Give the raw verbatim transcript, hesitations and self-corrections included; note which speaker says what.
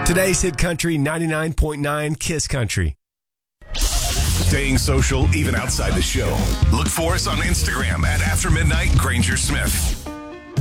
Speaker 1: Today's Hit Country ninety-nine point nine Kiss Country.
Speaker 2: Staying social even outside the show. Look for us on Instagram at After Midnight Granger Smith.